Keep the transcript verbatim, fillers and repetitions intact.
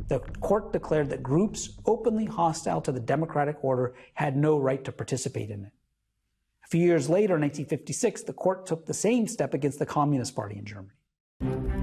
The court declared that groups openly hostile to the democratic order had no right to participate in it. A few years later, in nineteen fifty-six, the court took the same step against the Communist Party in Germany.